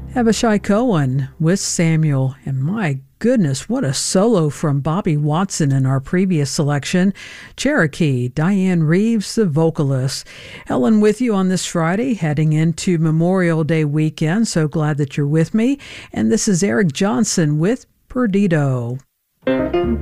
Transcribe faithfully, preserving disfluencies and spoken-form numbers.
Abishai Cohen with Samuel, and my goodness, what a solo from Bobby Watson in our previous selection. Cherokee, Diane Reeves, the vocalist. Helen with you on this Friday, heading into Memorial Day weekend. So glad that you're with me. And this is Eric Johnson with Perdido.